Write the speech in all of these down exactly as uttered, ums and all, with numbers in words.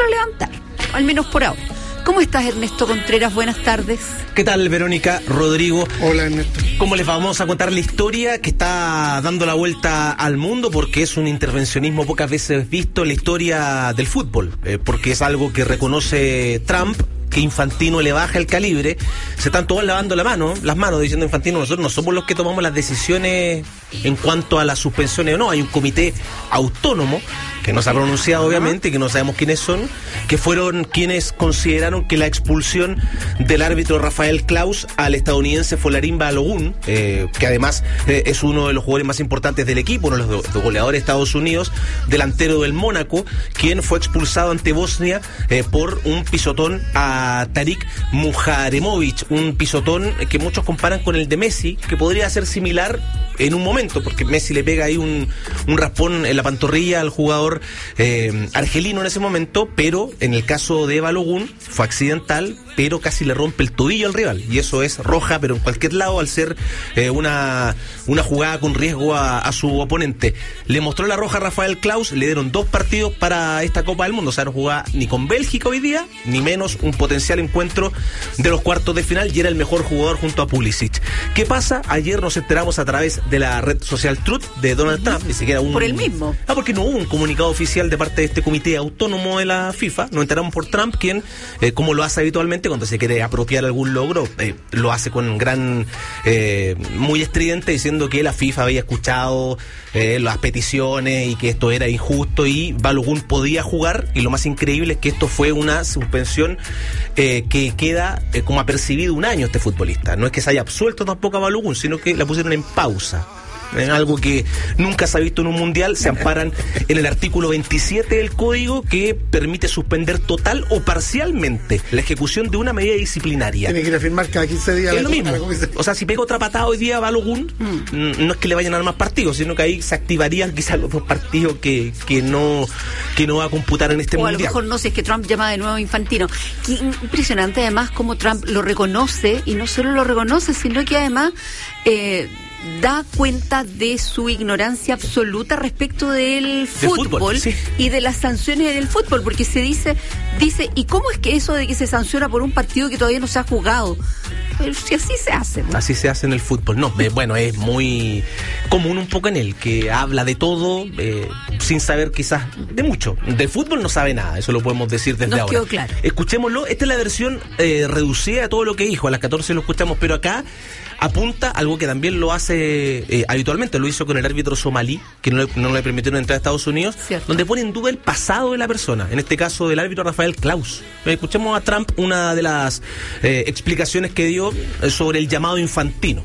lo levantaron, al menos por ahora. ¿Cómo estás, Ernesto Contreras? Buenas tardes. ¿Qué tal, Verónica, Rodrigo? Hola, Ernesto. ¿Cómo les vamos a contar la historia que está dando la vuelta al mundo? Porque es un intervencionismo pocas veces visto en la historia del fútbol, eh, porque es algo que reconoce Trump, que Infantino le baja el calibre. Se están todos lavando la mano, las manos, diciendo Infantino, nosotros no somos los que tomamos las decisiones en cuanto a las suspensiones o no. Hay un comité autónomo que no se ha pronunciado, obviamente, y que no sabemos quiénes son, que fueron quienes consideraron que la expulsión del árbitro Rafael Claus al estadounidense Folarin Balogun, eh, que además eh, es uno de los jugadores más importantes del equipo, uno de los, de los goleadores de Estados Unidos, delantero del Mónaco, quien fue expulsado ante Bosnia eh, por un pisotón a Tarik Muharemovic, un pisotón que muchos comparan con el de Messi, que podría ser similar en un momento, porque Messi le pega ahí un, un raspón en la pantorrilla al jugador eh, argelino en ese momento, pero en el caso de Balogun fue accidental, pero casi le rompe el tobillo al rival, y eso es roja, pero en cualquier lado, al ser eh, una, una jugada con riesgo a, a su oponente. Le mostró la roja a Rafael Claus, le dieron dos partidos para esta Copa del Mundo, o sea, no jugaba ni con Bélgica hoy día, ni menos un potencial encuentro de los cuartos de final, y era el mejor jugador junto a Pulisic. ¿Qué pasa? Ayer nos enteramos a través de la red social Truth de Donald Trump, ni siquiera un... Por el mismo. Ah, porque no hubo un comunicado oficial de parte de este comité autónomo de la FIFA, nos enteramos por Trump, quien, eh, como lo hace habitualmente, cuando se quiere apropiar algún logro, eh, lo hace con gran, eh, muy estridente, diciendo que la FIFA había escuchado eh, las peticiones y que esto era injusto y Balogun podía jugar, y lo más increíble es que esto fue una suspensión eh, que queda eh, como apercibido un año este futbolista. No es que se haya absuelto tampoco a Balogun, sino que la pusieron en pausa. En algo que nunca se ha visto en un mundial. Se amparan en el artículo veintisiete del código, que permite suspender total o parcialmente la ejecución de una medida disciplinaria. Tiene que ir a firmar cada quince días. Es lo mismo. O sea, si pega otra patada hoy día a Balogun, mm. no es que le vayan a dar más partidos, sino que ahí se activarían quizás los dos partidos que, que no que no va a computar en este o mundial. O a lo mejor no, si es que Trump llama de nuevo a Infantino. Qué impresionante además cómo Trump lo reconoce, y no solo lo reconoce, sino que además eh, da cuenta de su ignorancia absoluta respecto del fútbol, fútbol sí. y de las sanciones del fútbol, porque se dice, dice, ¿y cómo es que eso de que se sanciona por un partido que todavía no se ha jugado? Pero si así se hace. ¿No? Así se hace en el fútbol. No, eh, bueno, es muy común un poco en él, que habla de todo, eh, sin saber quizás de mucho. De fútbol no sabe nada, eso lo podemos decir desde Nos ahora. Quedó claro. Escuchémoslo, esta es la versión eh, reducida de todo lo que dijo, a las catorce lo escuchamos, pero acá apunta algo que también lo hace eh, habitualmente, lo hizo con el árbitro somalí, que no le, no le permitieron entrar a Estados Unidos, Cierto. donde pone en duda el pasado de la persona, en este caso del árbitro Rafael Claus. Escuchemos a Trump una de las eh, explicaciones que dio eh, sobre el llamado Infantino.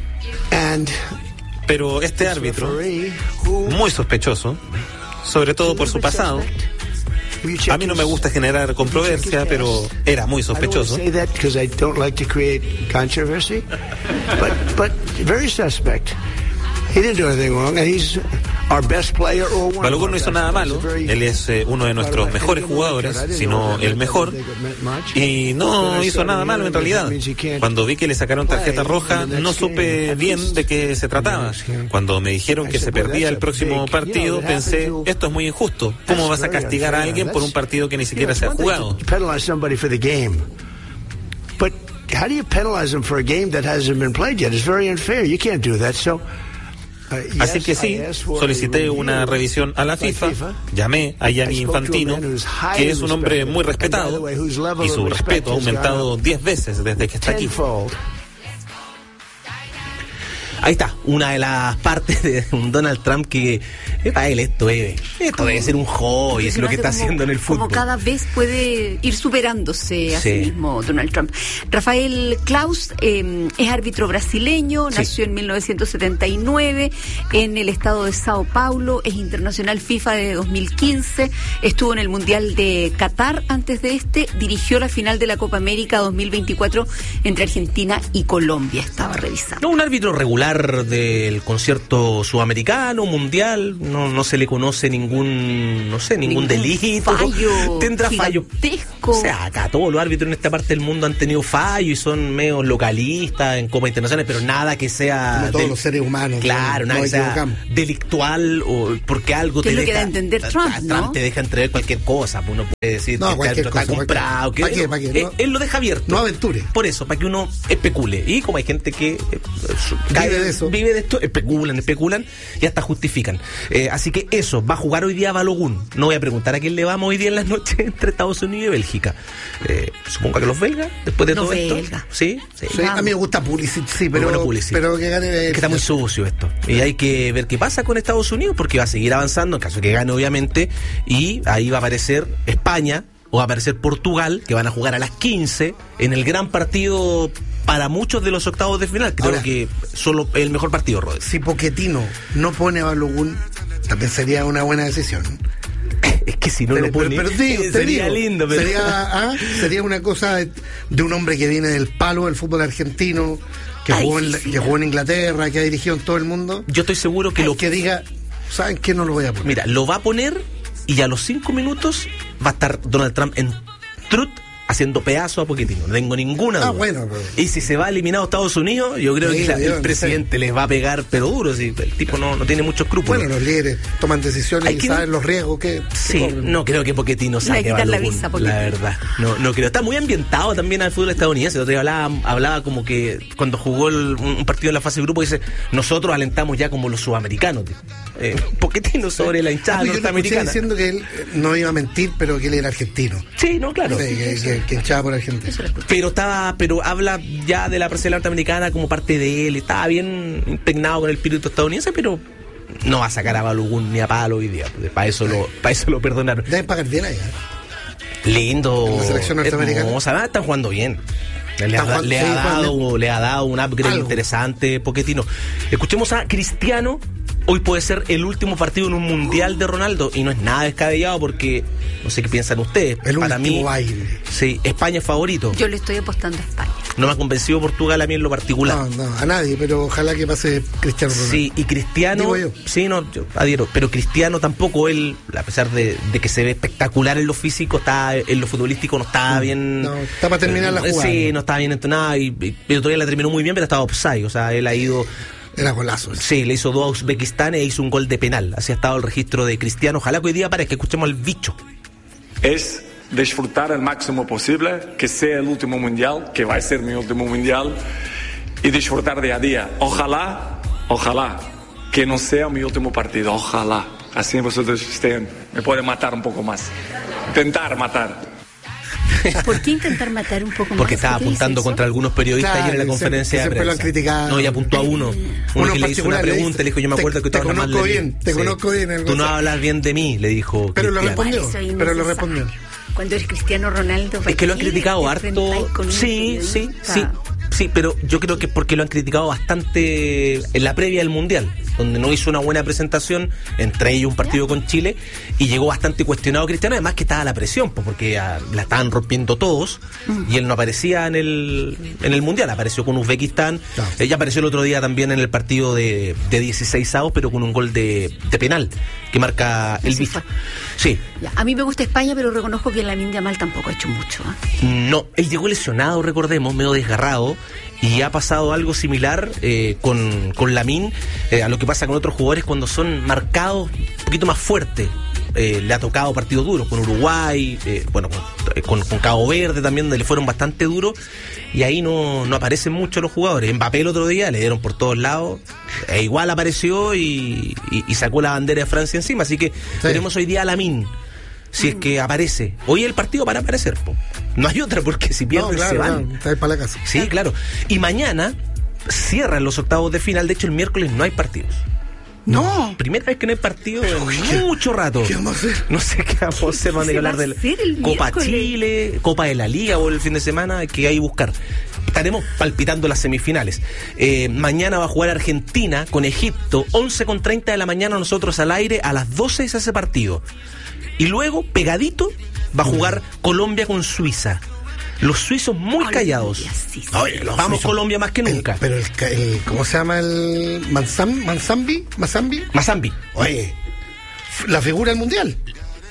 And pero este árbitro, muy sospechoso, sobre todo por su pasado. A mí no me gusta generar controversia, pero era muy sospechoso. Balogun no hizo nada malo. Él es eh, uno de nuestros mejores jugadores, sino el mejor, y no hizo nada malo en realidad. Cuando vi que le sacaron tarjeta roja, no supe bien de qué se trataba. Cuando me dijeron que se perdía el próximo partido, pensé, esto es muy injusto. ¿Cómo vas a castigar a alguien por un partido que ni siquiera se ha jugado? How do you penalize them for a game that hasn't been played yet? It's very unfair. You can't do that. So, uh, yes, Así que sí, solicité una revisión a la FIFA, llamé a Gianni Infantino, que es un hombre muy respetado, y su respeto ha aumentado diez veces desde que está aquí. Ahí está, una de las partes de un Donald Trump que eh, para él esto es esto debe ser un hobby, es lo que está como, haciendo en el fútbol. Como cada vez puede ir superándose a sí, sí mismo Donald Trump. Rafael Claus eh, es árbitro brasileño, sí. Nació en mil novecientos setenta y nueve en el estado de Sao Paulo, es internacional FIFA de dos mil quince, estuvo en el Mundial de Qatar antes de este, dirigió la final de la Copa América dos mil veinticuatro entre Argentina y Colombia, estaba revisando. No, un árbitro regular del concierto sudamericano, mundial, no, no se le conoce ningún, no sé, ningún, ningún delito. Fallo tendrá fallo México. O sea, acá todos los árbitros en esta parte del mundo han tenido fallos y son medio localistas en copas internacionales, pero nada que sea... Como todos del, los seres humanos. Claro, nada que sea delictual o porque algo te deja... ¿Qué es lo que da a entender Trump, Trump ¿no? te deja entrever cualquier cosa, pues uno puede decir no, que el árbitro cosa, está comprado. ¿Para qué? ¿Para qué? Él, No, él lo deja abierto. No aventure. Por eso, para que uno especule. Y como hay gente que eh, cae, vive de eso. Vive de esto, especulan, especulan y hasta justifican. Eh, así que eso, va a jugar hoy día Balogun. No voy a preguntar a quién le vamos hoy día en la noche entre Estados Unidos y Bélgica. Eh, supongo que los belgas, después de los todo belga. esto. Sí, sí. Sí, a mí me gusta Pulisic, sí, pero, bueno, Pulisic. pero que gane. Es que está muy sucio esto. Y hay que ver qué pasa con Estados Unidos, porque va a seguir avanzando en caso de que gane, obviamente. Y ahí va a aparecer España o va a aparecer Portugal, que van a jugar a las quince en el gran partido para muchos de los octavos de final. Creo Ahora, que solo el mejor partido, Rodri. Si Pochettino no pone a Balogun, también sería una buena decisión. Es que si no pero, lo pone, pero, pero digo, eh, sería digo, lindo. Pero... Sería, ah, sería una cosa de, de un hombre que viene del palo del fútbol argentino, que, Ay, jugó en, sí, sí. que jugó en Inglaterra, que ha dirigido en todo el mundo. Yo estoy seguro que Ay, lo que diga, ¿saben qué? No lo voy a poner. Mira, lo va a poner y a los cinco minutos va a estar Donald Trump en Truth haciendo pedazo a Pochettino. No tengo ninguna duda. Ah, bueno, pero... Y si se va eliminado a Estados Unidos, yo creo Sí, que la, yo, el presidente sí. les va a pegar, pero duro. Si el tipo no, no tiene muchos escrúpulos. Bueno, los líderes toman decisiones Hay y que saben ver- los riesgos que... Sí, que corren. no creo que Pochettino Le va a saque quitar la Balogun, visa a Pochettino. la verdad. No, no creo. Está muy ambientado también al fútbol estadounidense. El otro día hablaba, hablaba como que cuando jugó el- un, un partido en la fase de grupo, dice, nosotros alentamos ya como los sudamericanos. tío. Eh, Pochettino sobre la hinchada Ah, pues yo lo escuché norteamericana. diciendo que él eh, no iba a mentir, pero que él era argentino. Sí, no, claro. Sí, que, que, que hinchaba por Argentina. Pero estaba, pero habla ya de la presencia norteamericana como parte de él, estaba bien impregnado con el espíritu estadounidense, pero no va a sacar a Balogun ni a palo hoy día. Para eso lo, para eso lo perdonaron. Deben pagar bien allá. Lindo. ¿En la selección norteamericana? Hermosa, ah, están jugando bien. Le ha, Están jugando- le ha sí, dado, jugando le ha dado un upgrade Algo. interesante, Pochettino. Escuchemos a Cristiano. Hoy puede ser el último partido en un mundial de Ronaldo y no es nada descabellado porque no sé qué piensan ustedes. El Para último mí, baile. sí, España es favorito. Yo le estoy apostando a España. No me ha convencido Portugal a mí en lo particular. No, no, a nadie, pero ojalá que pase Cristiano Ronaldo. Sí, y Cristiano, Digo yo. sí, no, yo adhiero, pero Cristiano tampoco, él, a pesar de, de que se ve espectacular en lo físico, está en lo futbolístico no está bien. No, está para terminar la eh, jugada. Sí, no está bien entrenado y, y, y todavía la terminó muy bien, pero estaba offside, o sea, él ha ido. Era golazo. Sí, le hizo dos a Uzbekistán e hizo un gol de penal. Así ha estado el registro de Cristiano. Ojalá que hoy día parezca, escuchemos al bicho. Es disfrutar al máximo posible, que sea el último mundial, que va a ser mi último mundial, y disfrutar día a día. Ojalá, ojalá, que no sea mi último partido, ojalá. Así vosotros estén, me pueden matar un poco más. Intentar matar. ¿Por qué intentar matar un poco más? Porque estaba ¿Por qué dice apuntando eso? contra algunos periodistas Claro, ayer en la siempre- conferencia de siempre lo han prensa. criticado. No, y apuntó a uno. Uno, Uno que en le hizo una particular le pregunta, dice, le dijo, yo me te- acuerdo que te tú hablas mal conozco de mí. bien, te conozco bien, algo Tú no así. hablas bien de mí, le dijo Pero lo Cristiano. respondió. Eso es Pero lo innecesario. respondió. Cuando eres Cristiano Ronaldo, Es que lo han ¿para qué criticado te harto. enfrentáis con un Sí, sí, periodista? sí. Sí, pero yo creo que es porque lo han criticado bastante en la previa del Mundial, donde no hizo una buena presentación, entre ellos un partido con Chile, y llegó bastante cuestionado Cristiano, además que estaba la presión, pues, porque ah, la estaban rompiendo todos, y él no aparecía en el en el Mundial, apareció con Uzbekistán, Claro. ella apareció el otro día también en el partido de, de dieciséis avos, pero con un gol de, de penal, que marca el Así bicho. fue. Sí, Ya, a mí me gusta España, pero reconozco que Lamine Yamal tampoco ha hecho mucho. ¿eh? no, él llegó lesionado, recordemos, medio desgarrado, y ha pasado algo similar eh, con, con Lamine, eh, a lo que pasa con otros jugadores cuando son marcados un poquito más fuertes. Eh, le ha tocado partidos duros con Uruguay, eh, bueno, con, con, con Cabo Verde también, donde le fueron bastante duros, y ahí no, no aparecen mucho los jugadores. Mbappé el otro día le dieron por todos lados, e igual apareció y, y, y sacó la bandera de Francia encima, así que veremos hoy día a Lamine. Si es que aparece. Hoy el partido para aparecer, po. No hay otra, porque si pierden No, claro, se van. claro, está ahí para la casa. Sí, claro. Y mañana cierran los octavos de final. De hecho, el miércoles no hay partidos. No. Primera vez que no hay partido en ¿Qué- mucho rato. qué vamos a hacer? No sé qué vamos a hacer. Van a ¿Qué hablar se va a de hacer el Copa miércoles? Chile, Copa de la Liga o el fin de semana, que hay que buscar. Estaremos palpitando las semifinales. Eh, mañana va a jugar Argentina con Egipto, once con treinta de la mañana, nosotros al aire, a las doce se hace partido. Y luego, pegadito, va a jugar Colombia con Suiza. Los suizos muy Colombia, callados. sí, sí. Oye, los Vamos suizos. Colombia más que El- nunca. pero el, ca- el- ¿cómo se llama el Manzam, Manzambi? ¿Mazambi? Mazambi. Oye, f- la figura del mundial.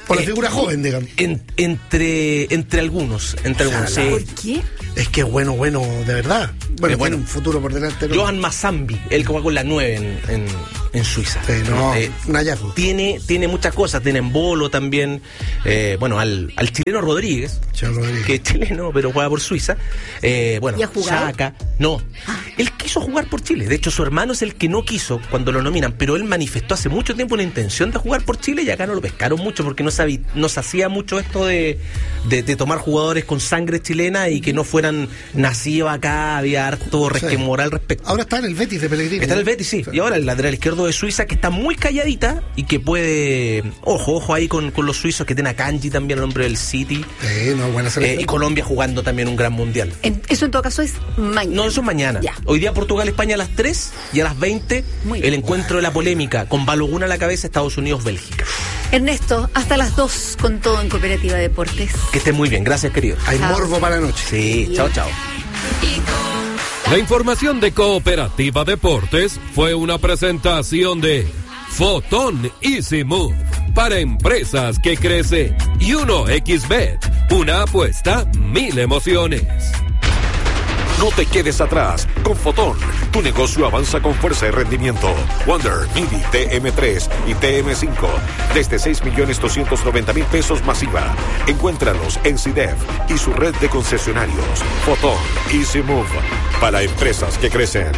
Por la eh, figura joven, digamos. En, entre, entre algunos. Entre algunos sí. ¿Por qué? Es que es bueno, bueno, de verdad. Bueno, eh, bueno tiene un futuro por delante. ¿no? Johan Mazambi, él que juega con la nueve en, en, en Suiza. Sí, no, eh, un hallazgo. Tiene, tiene muchas cosas, tiene en bolo también. Eh, bueno, al, al chileno Rodríguez, Rodríguez, que es chileno, pero juega por Suiza. Eh, bueno, Chaca. No, ah. él quiso jugar por Chile. De hecho, su hermano es el que no quiso cuando lo nominan, pero él manifestó hace mucho tiempo una intención de jugar por Chile y acá no lo pescaron mucho porque no se, no se hacía mucho esto de, de, de tomar jugadores con sangre chilena y que no fueran nacidos acá. Había harto resquemor al respecto. Ahora está en el Betis de Pellegrini. Está en el Betis, sí. sí. Y ahora el lateral izquierdo de Suiza, que está muy calladita y que puede... Ojo, ojo ahí con, con los suizos, que tiene a Kanji también, el hombre del City. Sí, no, buena selección. Eh, y Colombia jugando también un gran mundial. En, eso en todo caso es mañana. No, eso es mañana. Ya. Hoy día Portugal-España a las tres y a las veinte el encuentro de la polémica con Balogun a la cabeza, Estados Unidos-Bélgica. Ernesto, hasta las dos con todo en Cooperativa Deportes. Que esté muy bien, gracias querido. Hay chao. Morbo para la noche. Sí, chao, chao. La información de Cooperativa Deportes fue una presentación de Fotón Easy Move para empresas que crecen y uno equis bet, una apuesta, mil emociones. No te quedes atrás. Con Fotón, tu negocio avanza con fuerza y rendimiento. Wonder, Midi, T M tres y T M cinco. Desde seis millones doscientos noventa mil pesos masiva. Encuéntralos en C I D E F y su red de concesionarios. Fotón, Easy Move. Para empresas que crecen.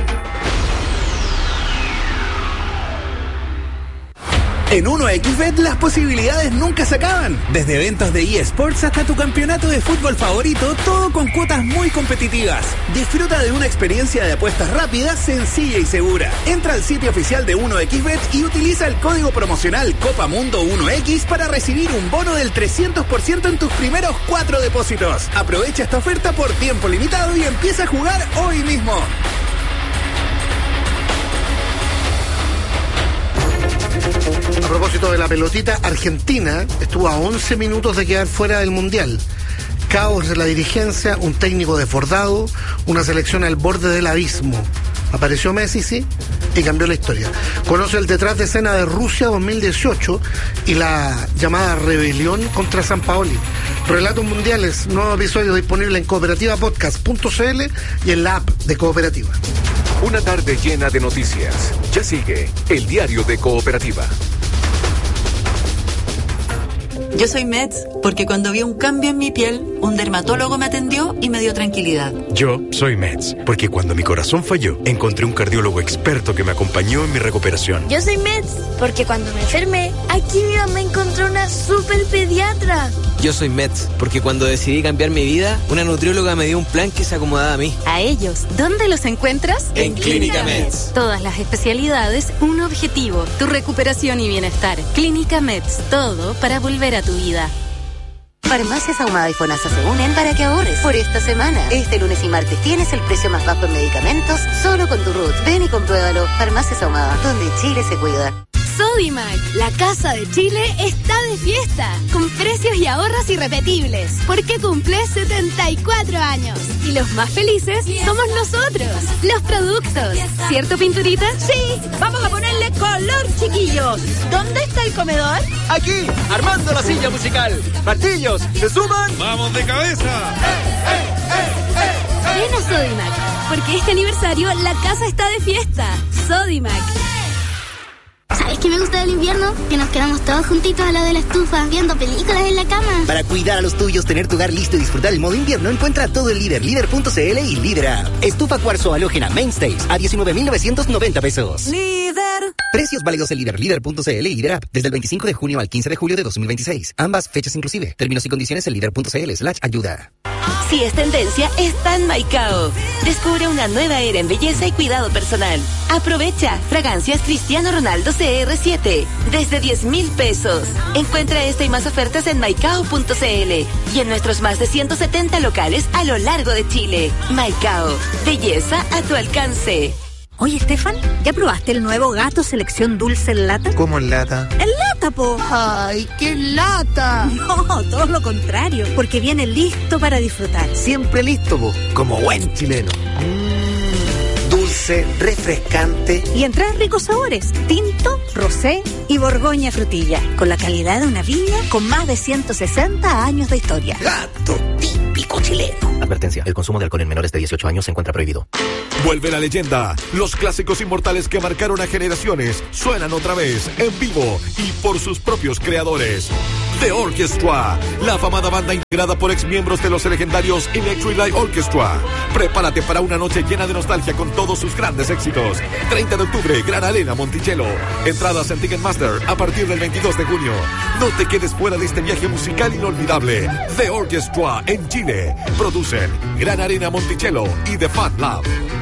En uno equis bet las posibilidades nunca se acaban. Desde eventos de eSports hasta tu campeonato de fútbol favorito, todo con cuotas muy competitivas. Disfruta de una experiencia de apuestas rápida, sencilla y segura. Entra al sitio oficial de uno equis bet y utiliza el código promocional Copa Mundo uno equis para recibir un bono del trescientos por ciento en tus primeros cuatro depósitos. Aprovecha esta oferta por tiempo limitado y empieza a jugar hoy mismo. A propósito de la pelotita, Argentina estuvo a once minutos de quedar fuera del Mundial. Caos de la dirigencia, un técnico desbordado, una selección al borde del abismo. Apareció Messi, sí, y cambió la historia. Conoce el detrás de escena de Rusia dos mil dieciocho y la llamada rebelión contra Sampaoli. Relatos mundiales, nuevo episodio disponible en cooperativa podcast punto c l y en la app de Cooperativa. Una tarde llena de noticias. Ya sigue el diario de Cooperativa. Yo soy Meds porque cuando vi un cambio en mi piel, un dermatólogo me atendió y me dio tranquilidad. Yo soy Meds porque cuando mi corazón falló, encontré un cardiólogo experto que me acompañó en mi recuperación. Yo soy Meds porque cuando me enfermé, aquí mi mamá encontró una super pediatra. Yo soy Meds porque cuando decidí cambiar mi vida, una nutrióloga me dio un plan que se acomodaba a mí. A ellos, ¿dónde los encuentras? En, en Clínica Meds. Todas las especialidades, un objetivo, tu recuperación y bienestar. Clínica Meds, todo para volver a tu vida. Farmacias Ahumada y FONASA se unen para que ahorres por esta semana. Este lunes y martes tienes el precio más bajo en medicamentos solo con tu R U T. Ven y compruébalo. Farmacias Ahumada, donde Chile se cuida. Sodimac, la casa de Chile, está de fiesta, con precios y ahorros irrepetibles, porque cumple setenta y cuatro años. Y los más felices somos nosotros, los productos. ¿Cierto, Pinturita? Sí, vamos a ponerle color, chiquillos. ¿Dónde está el comedor? Aquí, armando la silla musical. Martillos, ¿se suman? ¡Vamos de cabeza! ¡Eh, eh, eh, eh! Ven a Sodimac, porque este aniversario la casa está de fiesta. Sodimac. ¿Sabes qué me gusta del invierno? Que nos quedamos todos juntitos al lado de la estufa, viendo películas en la cama. Para cuidar a los tuyos, tener tu hogar listo y disfrutar el modo invierno, encuentra todo en Líder, líder punto c l y Líder App. Estufa cuarzo halógena Mainstays a diecinueve mil novecientos noventa pesos. Líder. Precios válidos en Líder, líder punto c l y Líder App desde el veinticinco de junio al quince de julio de dos mil veintiséis. Ambas fechas inclusive. Términos y condiciones en líder punto c l slash ayuda. Si es tendencia, está en Maicao. Descubre una nueva era en belleza y cuidado personal. Aprovecha fragancias Cristiano Ronaldo C R siete desde diez mil pesos. Encuentra esta y más ofertas en maicao punto c l y en nuestros más de ciento setenta locales a lo largo de Chile. Maicao, belleza a tu alcance. Oye, Estefan, ¿ya probaste el nuevo Gato Selección Dulce en lata? ¿Cómo en lata? ¡En lata, po! ¡Ay, qué lata! No, todo lo contrario, porque viene listo para disfrutar. Siempre listo, po, como buen chileno. Mm, dulce dulce, refrescante. Y en tres ricos sabores, tinto, rosé y borgoña frutilla, con la calidad de una viña con más de ciento sesenta años de historia. Gato típico chileno. Advertencia, el consumo de alcohol en menores de dieciocho años se encuentra prohibido. Vuelve la leyenda. Los clásicos inmortales que marcaron a generaciones suenan otra vez en vivo y por sus propios creadores. The Orchestra, la afamada banda integrada por exmiembros de los legendarios Electric Light Orchestra. Prepárate para una noche llena de nostalgia con todos sus grandes éxitos. treinta de octubre, Gran Arena Monticello. Entradas en Ticketmaster a partir del veintidós de junio. No te quedes fuera de este viaje musical inolvidable. The Orchestra en Chile. Producen Gran Arena Monticello y The Fat Lab.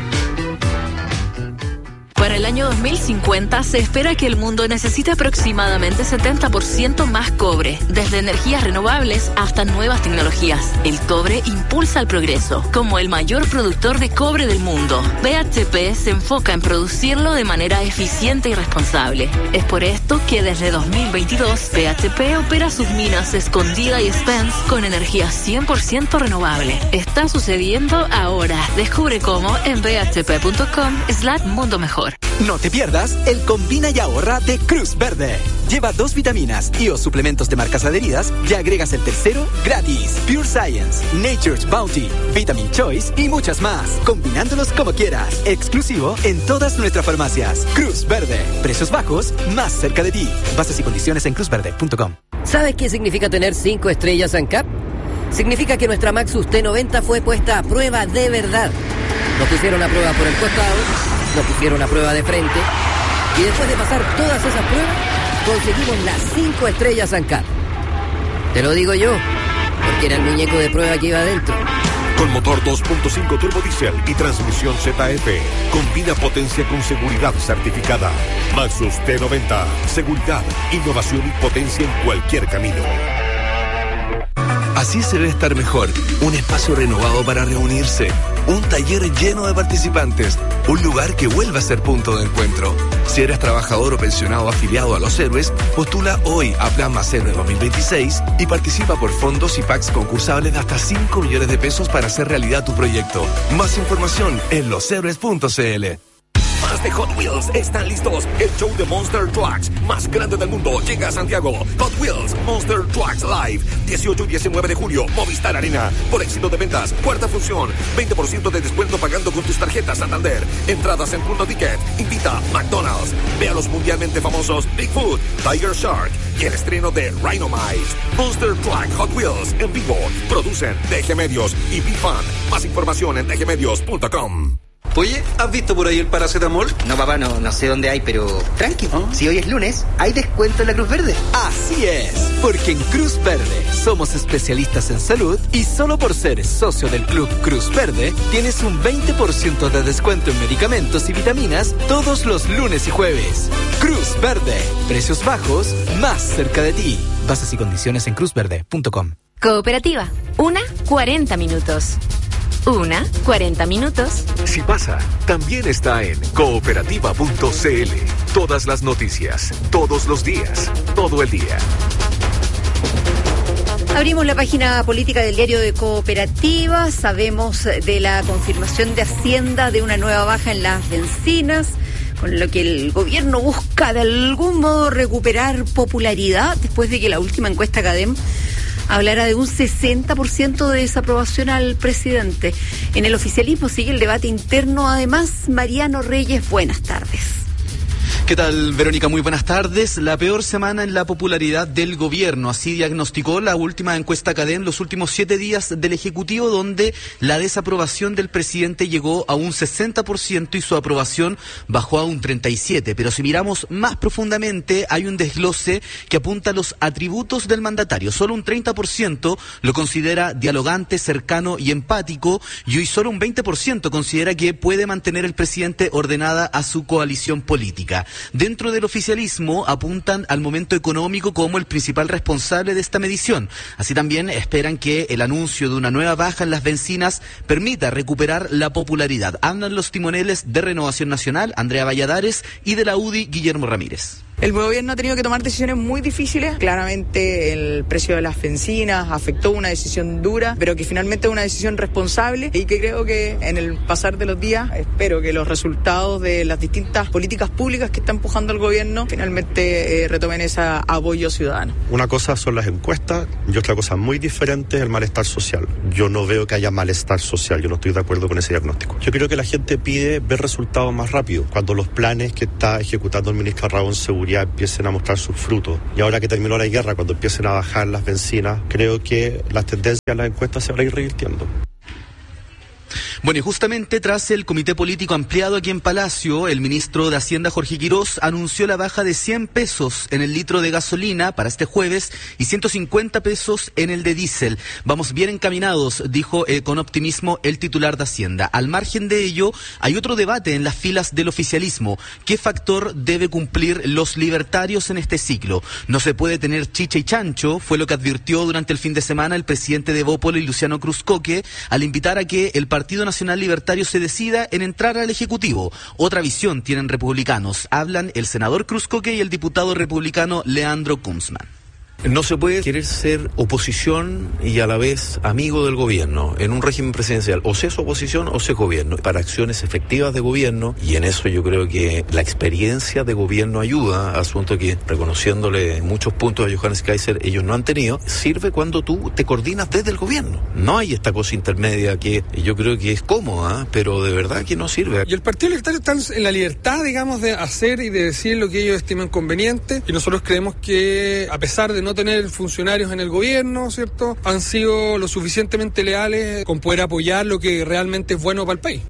Para el año dos mil cincuenta se espera que el mundo necesite aproximadamente setenta por ciento más cobre, desde energías renovables hasta nuevas tecnologías. El cobre impulsa el progreso. Como el mayor productor de cobre del mundo, B H P se enfoca en producirlo de manera eficiente y responsable. Es por esto que desde dos mil veintidós, B H P opera sus minas Escondida y Spence con energía cien por ciento renovable. Está sucediendo ahora. Descubre cómo en bhp.com slash mundo mejor. No te pierdas el Combina y Ahorra de Cruz Verde. Lleva dos vitaminas y o suplementos de marcas adheridas y agregas el tercero gratis. Pure Science, Nature's Bounty, Vitamin Choice y muchas más. Combinándolos como quieras. Exclusivo en todas nuestras farmacias. Cruz Verde. Precios bajos, más cerca de ti. Bases y condiciones en cruz verde punto com. ¿Sabes qué significa tener cinco estrellas ANCAP? Significa que nuestra Maxus T noventa fue puesta a prueba de verdad. Nos pusieron a prueba por el costado, nos pusieron a prueba de frente, y después de pasar todas esas pruebas, conseguimos las cinco estrellas ANCAP. Te lo digo yo, porque era el muñeco de prueba que iba adentro. Con motor dos punto cinco turbo diésel y transmisión Z F. Combina potencia con seguridad certificada. Maxus T noventa. Seguridad, innovación y potencia en cualquier camino. Así se ve estar mejor. Un espacio renovado para reunirse. Un taller lleno de participantes. Un lugar que vuelve a ser punto de encuentro. Si eres trabajador o pensionado afiliado a Los Héroes, postula hoy a Plan Más Héroe dos mil veintiséis y participa por fondos y packs concursables de hasta cinco millones de pesos para hacer realidad tu proyecto. Más información en los héroes punto c l. Más de Hot Wheels están listos. El show de Monster Trucks más grande del mundo llega a Santiago. Hot Wheels Monster Trucks Live, dieciocho y diecinueve de julio, Movistar Arena. Por éxito de ventas, cuarta función, veinte por ciento de descuento pagando con tus tarjetas Santander. Entradas en Punto Ticket. Invita McDonald's. Ve a los mundialmente famosos Bigfoot, Tiger Shark y el estreno de Rhinomize. Monster Truck Hot Wheels en vivo. Producen D G Medios y B-Fan. Más información en d g medios punto com. Oye, ¿has visto por ahí el paracetamol? No, papá, no, no sé dónde hay, pero tranqui, ¿Oh? Si hoy es lunes, hay descuento en la Cruz Verde. Así es, porque en Cruz Verde somos especialistas en salud y solo por ser socio del Club Cruz Verde tienes un veinte por ciento de descuento en medicamentos y vitaminas todos los lunes y jueves. Cruz Verde, precios bajos, más cerca de ti. Bases y condiciones en cruz verde punto com. Cooperativa, una cuarenta minutos. Una, cuarenta minutos. Si pasa, también está en cooperativa punto c l. Todas las noticias, todos los días, todo el día. Abrimos la página política del diario de Cooperativa. Sabemos de la confirmación de Hacienda de una nueva baja en las bencinas, con lo que el gobierno busca de algún modo recuperar popularidad después de que la última encuesta CADEM hablará de un sesenta por ciento de desaprobación al presidente. En el oficialismo sigue el debate interno. Además, Mariano Reyes, buenas tardes. ¿Qué tal, Verónica? Muy buenas tardes. La peor semana en la popularidad del gobierno. Así diagnosticó la última encuesta CADEM los últimos siete días del Ejecutivo, donde la desaprobación del presidente llegó a un sesenta por ciento y su aprobación bajó a un treinta y siete por ciento. Pero si miramos más profundamente, hay un desglose que apunta a los atributos del mandatario. Solo un treinta por ciento lo considera dialogante, cercano y empático, y hoy solo un veinte por ciento considera que puede mantener el presidente ordenada a su coalición política. Dentro del oficialismo apuntan al momento económico como el principal responsable de esta medición. Así también esperan que el anuncio de una nueva baja en las bencinas permita recuperar la popularidad. Andan los timoneles de Renovación Nacional, Andrea Valladares, y de la U D I, Guillermo Ramírez. El gobierno ha tenido que tomar decisiones muy difíciles. Claramente el precio de las bencinas afectó, una decisión dura, pero que finalmente es una decisión responsable y que creo que en el pasar de los días espero que los resultados de las distintas políticas públicas que está empujando el gobierno finalmente eh, retomen ese apoyo ciudadano. Una cosa son las encuestas y otra cosa muy diferente es el malestar social. Yo no veo que haya malestar social, yo no estoy de acuerdo con ese diagnóstico. Yo creo que la gente pide ver resultados más rápido, cuando los planes que está ejecutando el ministro Rabón Seguridad empiecen a mostrar sus frutos. Y ahora que terminó la guerra, cuando empiecen a bajar las bencinas, creo que las tendencias en las encuestas se van a ir revirtiendo. Bueno, y justamente tras el comité político ampliado aquí en Palacio, el ministro de Hacienda, Jorge Quirós, anunció la baja de cien pesos en el litro de gasolina para este jueves y ciento cincuenta pesos en el de diésel. Vamos bien encaminados, dijo eh, con optimismo el titular de Hacienda. Al margen de ello, hay otro debate en las filas del oficialismo. ¿Qué factor debe cumplir los libertarios en este ciclo? No se puede tener chicha y chancho, fue lo que advirtió durante el fin de semana el presidente de Bópoli, Luciano Cruzcoque, al invitar a que el Partido Nacional Libertario se decida en entrar al Ejecutivo. Otra visión tienen republicanos. Hablan el senador Cruzcoque y el diputado republicano Leandro Kunzman. No se puede querer ser oposición y a la vez amigo del gobierno en un régimen presidencial. O se es oposición o se es gobierno. Para acciones efectivas de gobierno, y en eso yo creo que la experiencia de gobierno ayuda, asunto que, reconociéndole muchos puntos a Johannes Kaiser, ellos no han tenido, sirve cuando tú te coordinas desde el gobierno. No hay esta cosa intermedia que yo creo que es cómoda, pero de verdad que no sirve. Y el Partido Libertario está en la libertad, digamos, de hacer y de decir lo que ellos estiman conveniente, y nosotros creemos que, a pesar de no tener funcionarios en el gobierno, ¿cierto?, han sido lo suficientemente leales con poder apoyar lo que realmente es bueno para el país.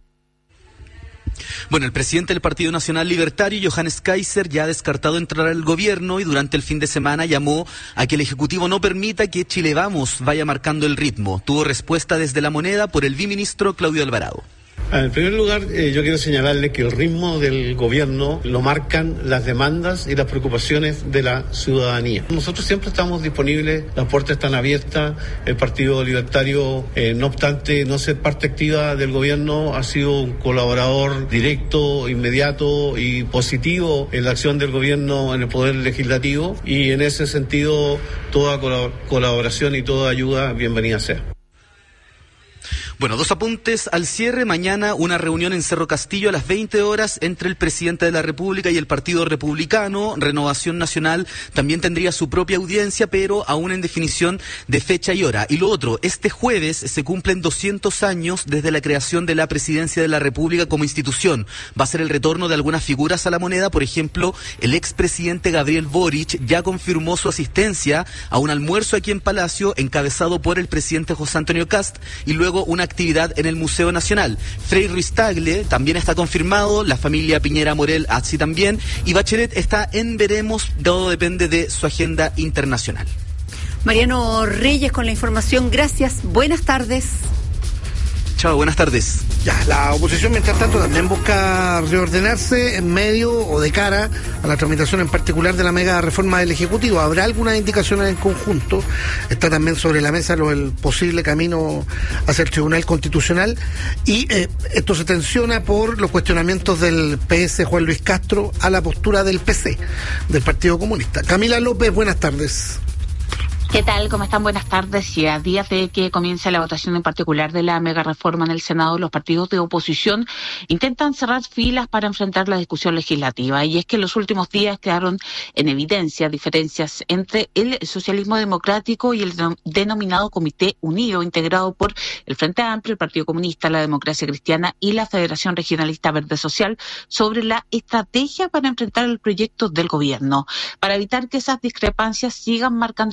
Bueno, el presidente del Partido Nacional Libertario, Johannes Kaiser, ya ha descartado entrar al gobierno y durante el fin de semana llamó a que el Ejecutivo no permita que Chile Vamos vaya marcando el ritmo. Tuvo respuesta desde La Moneda por el viceministro Claudio Alvarado. En primer lugar, eh, yo quiero señalarle que el ritmo del gobierno lo marcan las demandas y las preocupaciones de la ciudadanía. Nosotros siempre estamos disponibles, las puertas están abiertas. El Partido Libertario, eh, no obstante no ser parte activa del gobierno, ha sido un colaborador directo, inmediato y positivo en la acción del gobierno en el Poder Legislativo, y en ese sentido toda colaboración y toda ayuda bienvenida sea. Bueno, dos apuntes al cierre. Mañana una reunión en Cerro Castillo a las veinte horas entre el presidente de la República y el Partido Republicano. Renovación Nacional también tendría su propia audiencia, pero aún en definición de fecha y hora. Y lo otro, este jueves se cumplen doscientos años desde la creación de la Presidencia de la República como institución. Va a ser el retorno de algunas figuras a La Moneda. Por ejemplo, el expresidente Gabriel Boric ya confirmó su asistencia a un almuerzo aquí en Palacio encabezado por el presidente José Antonio Kast, y luego una actividad en el Museo Nacional. Frei Ruiz Tagle también está confirmado, la familia Piñera Morel así también, y Bachelet está en veremos, todo depende de su agenda internacional. Mariano Reyes con la información, gracias, buenas tardes. Chao, buenas tardes. Ya, la oposición, mientras tanto, también busca reordenarse en medio o de cara a la tramitación en particular de la mega reforma del Ejecutivo. ¿Habrá algunas indicaciones en conjunto? Está también sobre la mesa lo, el posible camino hacia el Tribunal Constitucional. Y eh, esto se tensiona por los cuestionamientos del P S Juan Luis Castro a la postura del P C, del Partido Comunista. Camila López, buenas tardes. ¿Qué tal? ¿Cómo están? Buenas tardes. Y a días de que comience la votación en particular de la mega reforma en el Senado, los partidos de oposición intentan cerrar filas para enfrentar la discusión legislativa. Y es que en los últimos días quedaron en evidencia diferencias entre el socialismo democrático y el denominado Comité Unido, integrado por el Frente Amplio, el Partido Comunista, la Democracia Cristiana y la Federación Regionalista Verde Social, sobre la estrategia para enfrentar el proyecto del gobierno. Para evitar que esas discrepancias sigan marcando el debate,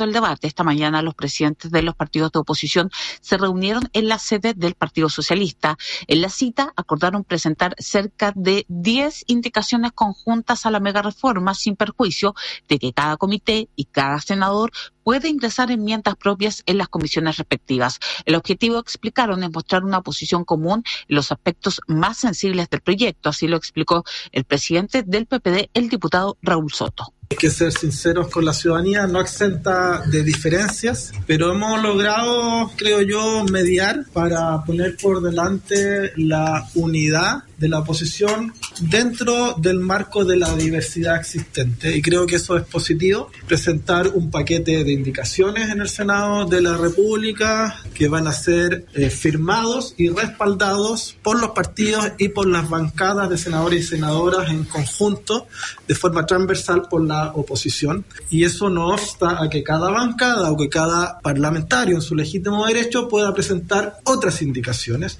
parte, esta mañana los presidentes de los partidos de oposición se reunieron en la sede del Partido Socialista. En la cita acordaron presentar cerca de diez indicaciones conjuntas a la mega reforma sin perjuicio de que cada comité y cada senador puede ingresar enmiendas propias en las comisiones respectivas. El objetivo, explicaron, es mostrar una posición común en los aspectos más sensibles del proyecto. Así lo explicó el presidente del P P D, el diputado Raúl Soto. Hay que ser sinceros con la ciudadanía, no exenta de diferencias, pero hemos logrado, creo yo, mediar para poner por delante la unidad de la oposición dentro del marco de la diversidad existente, y creo que eso es positivo. Presentar un paquete de indicaciones en el Senado de la República que van a ser eh, firmados y respaldados por los partidos y por las bancadas de senadores y senadoras en conjunto, de forma transversal por la oposición, y eso no obsta a que cada bancada o que cada parlamentario en su legítimo derecho pueda presentar otras indicaciones.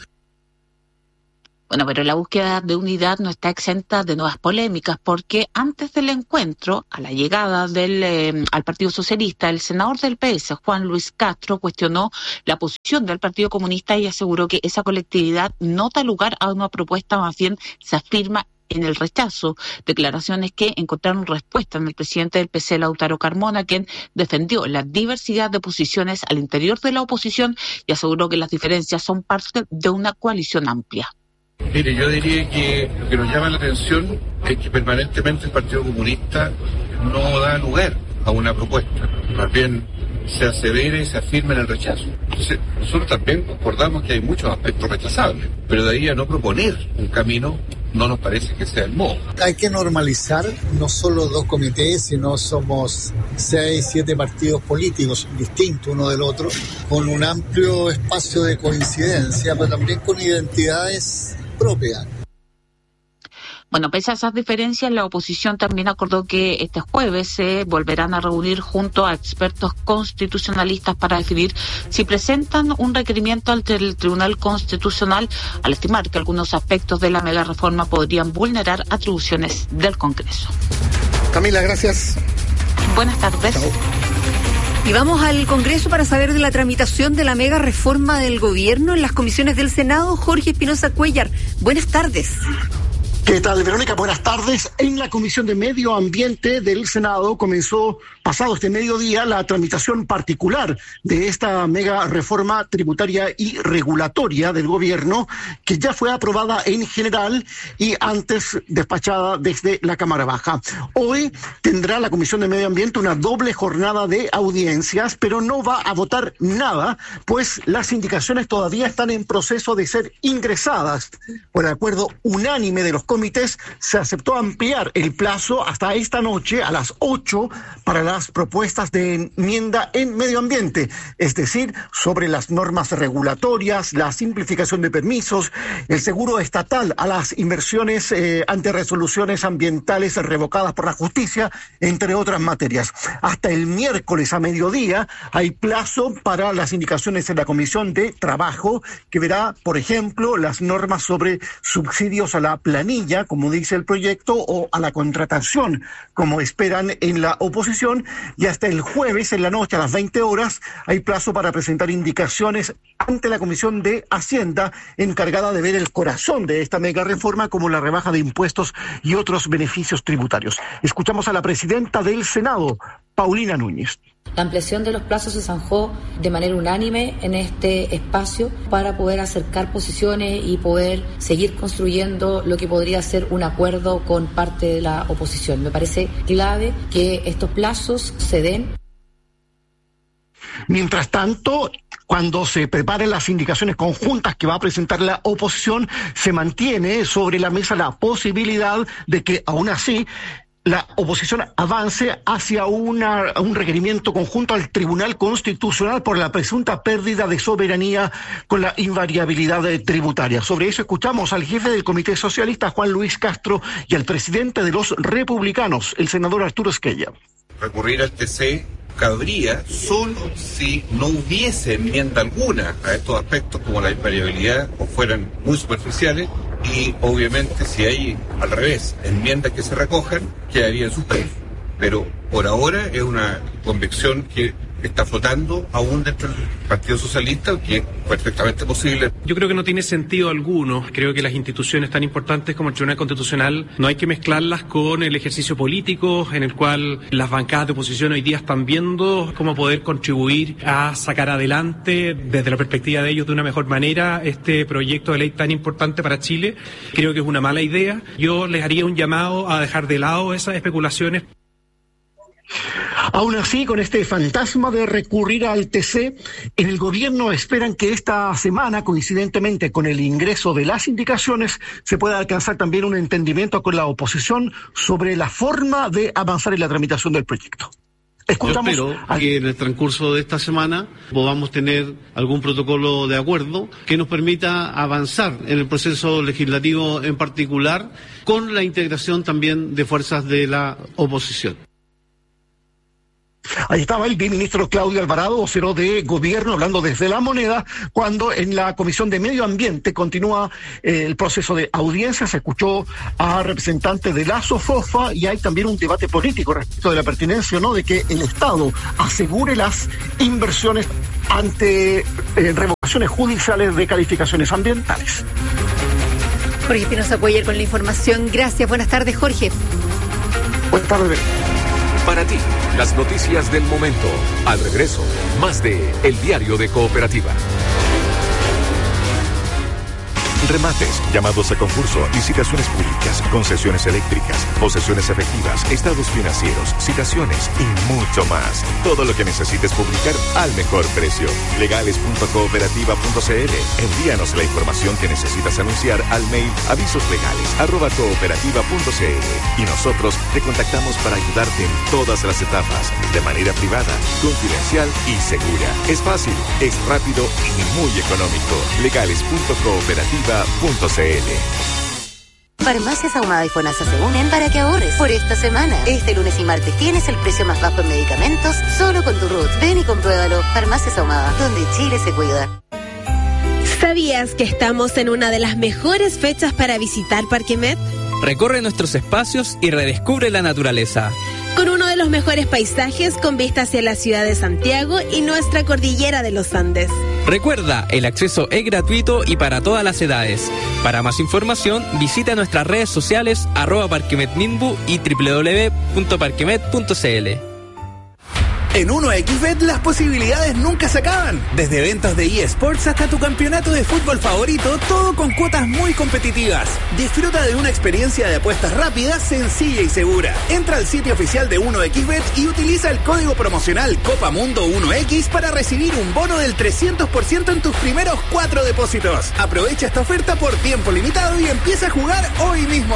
Bueno, pero la búsqueda de unidad no está exenta de nuevas polémicas, porque antes del encuentro, a la llegada del eh, al Partido Socialista, el senador del P S, Juan Luis Castro, cuestionó la posición del Partido Comunista y aseguró que esa colectividad no da lugar a una propuesta, más bien se afirma en el rechazo. Declaraciones que encontraron respuesta en el presidente del P C, Lautaro Carmona, quien defendió la diversidad de posiciones al interior de la oposición y aseguró que las diferencias son parte de una coalición amplia. Mire, yo diría que lo que nos llama la atención es que permanentemente el Partido Comunista no da lugar a una propuesta, más bien se asevera y se afirma en el rechazo. Entonces, nosotros también concordamos que hay muchos aspectos rechazables, pero de ahí a no proponer un camino no nos parece que sea el modo. Hay que normalizar no solo dos comités, sino somos seis, siete partidos políticos distintos uno del otro, con un amplio espacio de coincidencia, pero también con identidades propias. Bueno, pese a esas diferencias, la oposición también acordó que este jueves se volverán a reunir junto a expertos constitucionalistas para definir si presentan un requerimiento ante el Tribunal Constitucional, al estimar que algunos aspectos de la mega reforma podrían vulnerar atribuciones del Congreso. Camila, gracias. Buenas tardes. Chao. Y vamos al Congreso para saber de la tramitación de la mega reforma del gobierno en las comisiones del Senado. Jorge Espinosa Cuellar, buenas tardes. ¿Qué tal, Verónica? Buenas tardes. En la Comisión de Medio Ambiente del Senado comenzó pasado este mediodía la tramitación particular de esta mega reforma tributaria y regulatoria del gobierno, que ya fue aprobada en general y antes despachada desde la Cámara Baja. Hoy tendrá la Comisión de Medio Ambiente una doble jornada de audiencias, pero no va a votar nada, pues las indicaciones todavía están en proceso de ser ingresadas. Por acuerdo unánime de los comités, se aceptó ampliar el plazo hasta esta noche a las ocho para las propuestas de enmienda en medio ambiente, es decir, sobre las normas regulatorias, la simplificación de permisos, el seguro estatal a las inversiones eh, ante resoluciones ambientales revocadas por la justicia, entre otras materias. Hasta el miércoles a mediodía hay plazo para las indicaciones en la Comisión de Trabajo, que verá, por ejemplo, las normas sobre subsidios a la planilla, como dice el proyecto, o a la contratación, como esperan en la oposición, y hasta el jueves en la noche a las veinte horas hay plazo para presentar indicaciones ante la Comisión de Hacienda, encargada de ver el corazón de esta mega reforma, como la rebaja de impuestos y otros beneficios tributarios. Escuchamos a la presidenta del Senado, Paulina Núñez. La ampliación de los plazos se zanjó de manera unánime en este espacio para poder acercar posiciones y poder seguir construyendo lo que podría ser un acuerdo con parte de la oposición. Me parece clave que estos plazos se den. Mientras tanto, cuando se preparen las indicaciones conjuntas que va a presentar la oposición, se mantiene sobre la mesa la posibilidad de que, aún así, la oposición avance hacia una, un requerimiento conjunto al Tribunal Constitucional por la presunta pérdida de soberanía con la invariabilidad tributaria. Sobre eso escuchamos al jefe del Comité Socialista, Juan Luis Castro, y al presidente de los republicanos, el senador Arturo Esquella. Recurrir al T C cabría solo si no hubiese enmienda alguna a estos aspectos, como la invariabilidad, o fueran muy superficiales. Y obviamente si hay, al revés, enmiendas que se recojan, quedaría en suspenso. Pero por ahora es una convicción que está flotando aún dentro del Partido Socialista, que es perfectamente posible. Yo creo que no tiene sentido alguno. Creo que las instituciones tan importantes como el Tribunal Constitucional no hay que mezclarlas con el ejercicio político en el cual las bancadas de oposición hoy día están viendo cómo poder contribuir a sacar adelante desde la perspectiva de ellos de una mejor manera este proyecto de ley tan importante para Chile. Creo que es una mala idea. Yo les haría un llamado a dejar de lado esas especulaciones. Aún así, con este fantasma de recurrir al T C, en el gobierno esperan que esta semana, coincidentemente con el ingreso de las indicaciones, se pueda alcanzar también un entendimiento con la oposición sobre la forma de avanzar en la tramitación del proyecto. Escuchamos. Yo espero que en el transcurso de esta semana podamos tener algún protocolo de acuerdo que nos permita avanzar en el proceso legislativo en particular, con la integración también de fuerzas de la oposición. Ahí estaba el ministro Claudio Alvarado, vocero de gobierno, hablando desde La Moneda, cuando en la Comisión de Medio Ambiente continúa eh, el proceso de audiencia. Se escuchó a representantes de la SOFOFA y hay también un debate político respecto de la pertinencia o no de que el Estado asegure las inversiones ante eh, revocaciones judiciales de calificaciones ambientales. Jorge Espinosa Cuellar con la información. Gracias, buenas tardes, Jorge. Buenas tardes. Para ti, las noticias del momento. Al regreso, más de El Diario de Cooperativa. Remates, llamados a concurso, licitaciones públicas, concesiones eléctricas, posesiones efectivas, estados financieros, citaciones y mucho más. Todo lo que necesites publicar al mejor precio. legales punto cooperativa punto c l. Envíanos la información que necesitas anunciar al mail avisoslegales arroba cooperativa punto c l y nosotros te contactamos para ayudarte en todas las etapas, de manera privada, confidencial y segura. Es fácil, es rápido y muy económico. legales punto cooperativa punto c l. Farmacias Ahumada y FONASA se unen para que ahorres por esta semana. Este lunes y martes tienes el precio más bajo en medicamentos solo con tu R U T. Ven y compruébalo. Farmacias Ahumada, donde Chile se cuida. ¿Sabías que estamos en una de las mejores fechas para visitar Parque Met? Recorre nuestros espacios y redescubre la naturaleza. Con uno de los mejores paisajes con vista hacia la ciudad de Santiago y nuestra cordillera de los Andes. Recuerda, el acceso es gratuito y para todas las edades. Para más información, visita nuestras redes sociales arroba parquemetminbu y doble u doble u doble u punto parquemet punto c l. En uno equis bet las posibilidades nunca se acaban. Desde eventos de eSports hasta tu campeonato de fútbol favorito, todo con cuotas muy competitivas. Disfruta de una experiencia de apuestas rápida, sencilla y segura. Entra al sitio oficial de uno equis bet y utiliza el código promocional Copamundo uno equis para recibir un bono del trescientos por ciento en tus primeros cuatro depósitos. Aprovecha esta oferta por tiempo limitado y empieza a jugar hoy mismo.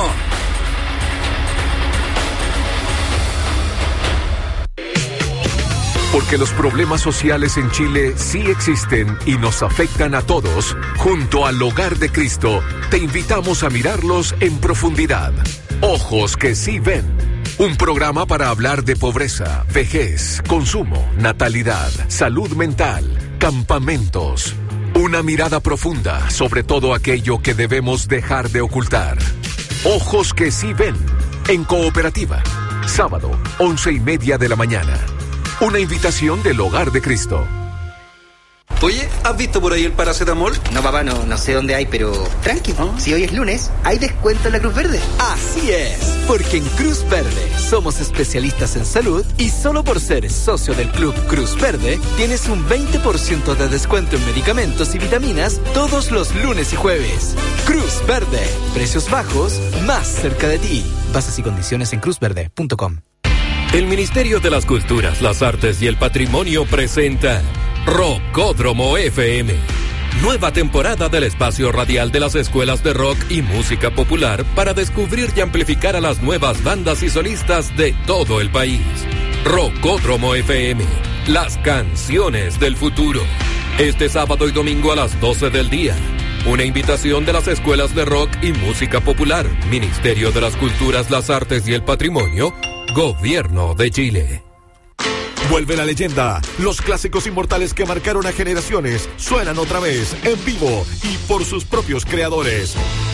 Porque los problemas sociales en Chile sí existen y nos afectan a todos, junto al Hogar de Cristo, te invitamos a mirarlos en profundidad. Ojos que sí ven. Un programa para hablar de pobreza, vejez, consumo, natalidad, salud mental, campamentos. Una mirada profunda sobre todo aquello que debemos dejar de ocultar. Ojos que sí ven. En Cooperativa. Sábado, once y media de la mañana. Una invitación del Hogar de Cristo. Oye, ¿has visto por ahí el paracetamol? No, papá, no, no sé dónde hay, pero tranqui, ¿Ah? Si hoy es lunes, hay descuento en la Cruz Verde. Así es, porque en Cruz Verde somos especialistas en salud y solo por ser socio del Club Cruz Verde tienes un veinte por ciento de descuento en medicamentos y vitaminas todos los lunes y jueves. Cruz Verde, precios bajos, más cerca de ti. Bases y condiciones en cruz verde punto com. El Ministerio de las Culturas, las Artes y el Patrimonio presenta Rockódromo F M. Nueva temporada del espacio radial de las escuelas de rock y música popular para descubrir y amplificar a las nuevas bandas y solistas de todo el país. Rockódromo F M, las canciones del futuro. Este sábado y domingo a las doce del día. Una invitación de las escuelas de rock y música popular, Ministerio de las Culturas, las Artes y el Patrimonio, Gobierno de Chile. Vuelve la leyenda. Los clásicos inmortales que marcaron a generaciones suenan otra vez en vivo y por sus propios creadores.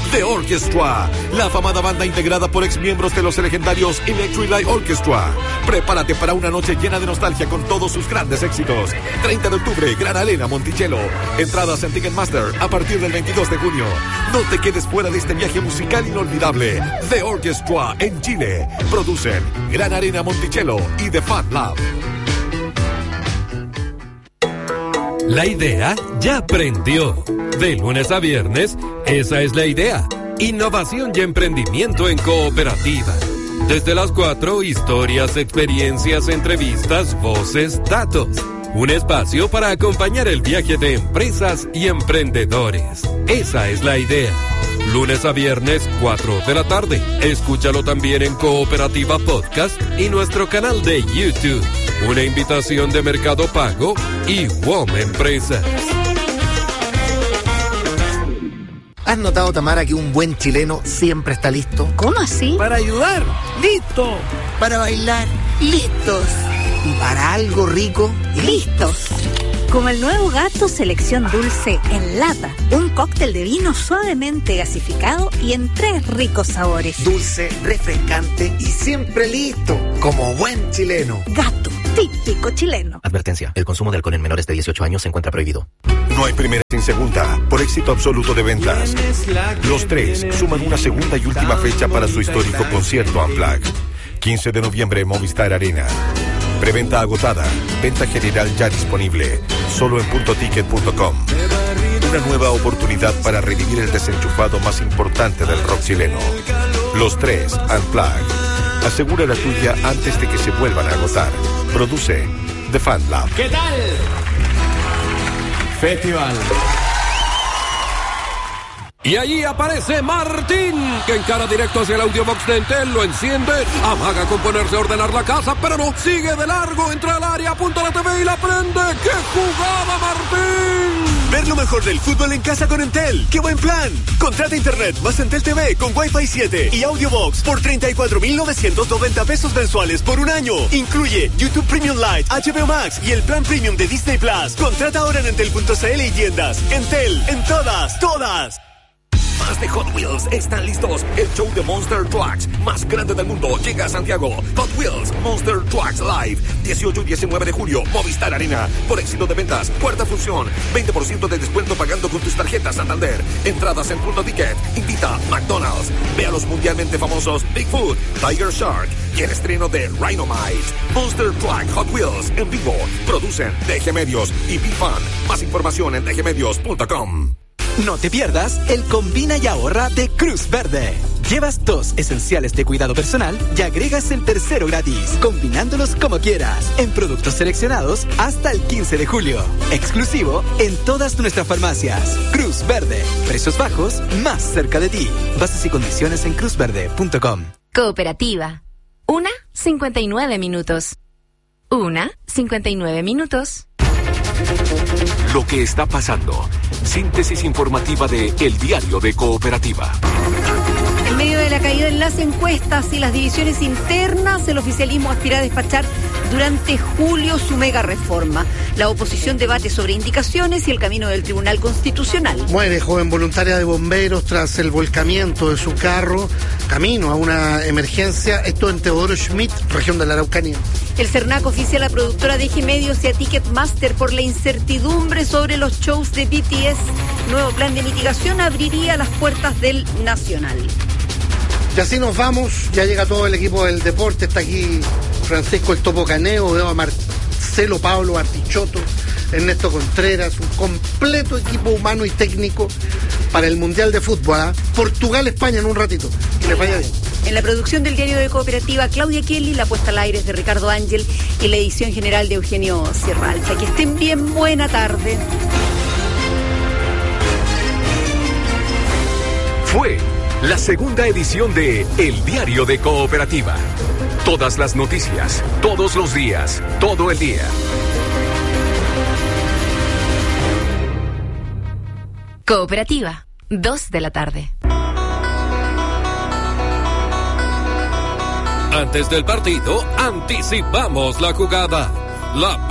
The Orchestra, la afamada banda integrada por exmiembros de los legendarios Electric Light Orchestra. Prepárate para una noche llena de nostalgia con todos sus grandes éxitos. treinta de octubre, Gran Arena Monticello. Entradas en Ticketmaster a partir del veintidós de junio. No te quedes fuera de este viaje musical inolvidable. The Orchestra en Chile. Producen Gran Arena Monticello y The Fat Lab. La idea ya prendió. De lunes a viernes, esa es la idea. Innovación y emprendimiento en cooperativa. Desde las cuatro, historias, experiencias, entrevistas, voces, datos. Un espacio para acompañar el viaje de empresas y emprendedores. Esa es la idea. Lunes a viernes, cuatro de la tarde. Escúchalo también en Cooperativa Podcast y nuestro canal de YouTube. Una invitación de Mercado Pago y W O M Empresas. ¿Has notado, Tamara, que un buen chileno siempre está listo? ¿Cómo así? Para ayudar, listo. Para bailar, listos. Y para algo rico, listos. Como el nuevo Gato Selección Dulce en lata. Un cóctel de vino suavemente gasificado y en tres ricos sabores. Dulce, refrescante y siempre listo. Como buen chileno. Gato, típico chileno. Advertencia, el consumo de alcohol en menores de dieciocho años se encuentra prohibido. No hay primera sin segunda, por éxito absoluto de ventas. Los tres suman una segunda y última fecha para su histórico concierto Unplugged. quince de noviembre, Movistar Arena. Preventa agotada, venta general ya disponible, solo en punto ticket punto com. Una nueva oportunidad para revivir el desenchufado más importante del rock chileno. Los tres, Unplugged. Asegura la tuya antes de que se vuelvan a agotar. Produce The Fan Lab. ¿Qué tal? Festival. Y allí aparece Martín, que encara directo hacia el audiobox de Entel, lo enciende, amaga con ponerse a ordenar la casa, pero no, sigue de largo, entra al área, apunta a la T V y la prende. ¡Qué jugada, Martín! Ver lo mejor del fútbol en casa con Entel. ¡Qué buen plan! Contrata internet más Entel T V con Wi-Fi siete y audiobox por treinta y cuatro mil novecientos noventa pesos mensuales por un año. Incluye YouTube Premium Lite, H B O Max y el plan Premium de Disney Plus. Contrata ahora en entel punto c l y tiendas. Entel, en todas, todas. Más de Hot Wheels están listos. El show de Monster Trucks más grande del mundo llega a Santiago. Hot Wheels Monster Trucks Live, dieciocho y diecinueve de julio, Movistar Arena. Por éxito de ventas, cuarta función, veinte por ciento de descuento pagando con tus tarjetas Santander. Entradas en Punto Ticket. Invita McDonald's. Ve a los mundialmente famosos Bigfoot, Tiger Shark y el estreno de Rhinomite. Monster Truck Hot Wheels en vivo. Producen D G Medios y B-Fan. Más información en d g medios punto com. No te pierdas el Combina y Ahorra de Cruz Verde. Llevas dos esenciales de cuidado personal y agregas el tercero gratis, combinándolos como quieras, en productos seleccionados hasta el quince de julio. Exclusivo en todas nuestras farmacias. Cruz Verde. Precios bajos más cerca de ti. Bases y condiciones en cruz verde punto com. Cooperativa. Una, cincuenta y nueve minutos. Una, cincuenta y nueve minutos. Lo que está pasando. Síntesis informativa de El Diario de Cooperativa. En medio de la caída en las encuestas y las divisiones internas, el oficialismo aspira a despachar durante julio su mega reforma. La oposición debate sobre indicaciones y el camino del Tribunal Constitucional. Muere joven voluntaria de bomberos tras el volcamiento de su carro, camino a una emergencia. Esto en Teodoro Schmidt, región de la Araucanía. El CERNAC oficia a la productora de G Medios y a Ticketmaster por la incertidumbre sobre los shows de B T S. Nuevo plan de mitigación abriría las puertas del Nacional. Y así nos vamos, ya llega todo el equipo del deporte, está aquí Francisco el Topo Caneo, veo a Marcelo Pablo Artichoto, Ernesto Contreras, un completo equipo humano y técnico para el Mundial de Fútbol, ¿eh? Portugal-España en un ratito, que les vaya bien. En la producción del Diario de Cooperativa, Claudia Kelly, la puesta al aire es de Ricardo Ángel y la edición general de Eugenio Sierra Alta. Que estén bien, buena tarde. Fue la segunda edición de El Diario de Cooperativa. Todas las noticias, todos los días, todo el día. Cooperativa, dos de la tarde. Antes del partido, anticipamos la jugada. La